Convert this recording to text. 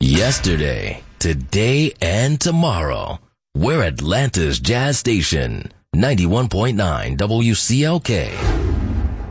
Yesterday, today, and tomorrow. We're Atlanta's Jazz Station, 91.9 WCLK.